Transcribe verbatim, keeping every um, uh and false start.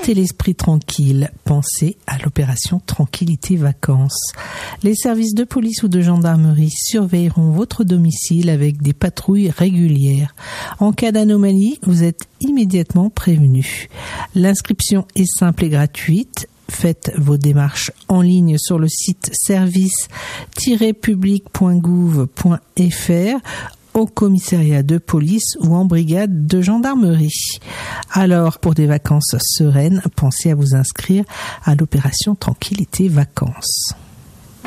porter l'esprit tranquille, pensez à l'opération Tranquillité Vacances. Les services de police ou de gendarmerie surveilleront votre domicile avec des patrouilles régulières. En cas d'anomalie, vous êtes immédiatement prévenu. L'inscription est simple et gratuite. Faites vos démarches en ligne sur le site service tiret public point gouv point f r, au commissariat de police ou en brigade de gendarmerie. Alors, pour des vacances sereines, pensez à vous inscrire à l'opération Tranquillité Vacances.